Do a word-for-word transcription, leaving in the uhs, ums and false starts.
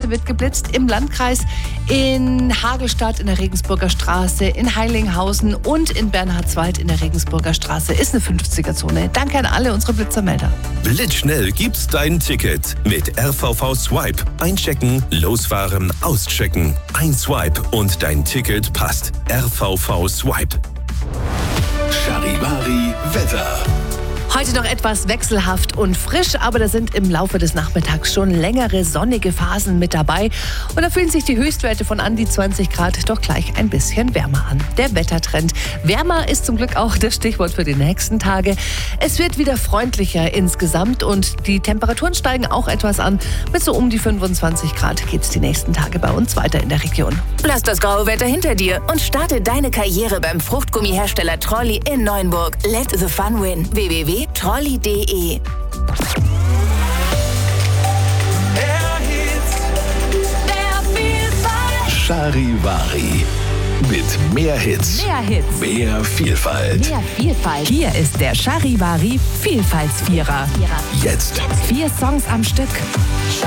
Straße wird geblitzt im Landkreis, in Hagelstadt in der Regensburger Straße, in Heiligenhausen und in Bernhardswald in der Regensburger Straße ist eine fünfziger-Zone. Danke an alle unsere Blitzermelder. Blitzschnell gibt's dein Ticket mit R V V Swipe. Einchecken, losfahren, auschecken. Ein Swipe und dein Ticket passt. R V V Swipe. Charivari Wetter. Heute noch etwas wechselhaft und frisch, aber da sind im Laufe des Nachmittags schon längere sonnige Phasen mit dabei. Und da fühlen sich die Höchstwerte von an die zwanzig Grad doch gleich ein bisschen wärmer an. Der Wettertrend. Wärmer ist zum Glück auch das Stichwort für die nächsten Tage. Es wird wieder freundlicher insgesamt und die Temperaturen steigen auch etwas an. Mit so um die fünfundzwanzig Grad geht es die nächsten Tage bei uns weiter in der Region. Lass das graue Wetter hinter dir und starte deine Karriere beim Fruchtgummihersteller Trolli in Neuenburg. Let the fun win. w w w punkt trolli punkt de Charivari. Mit mehr Hits. Mehr Hits. Mehr Vielfalt. Mehr Vielfalt. Hier ist der Charivari Vielfaltsvierer. Jetzt. Vier Songs am Stück.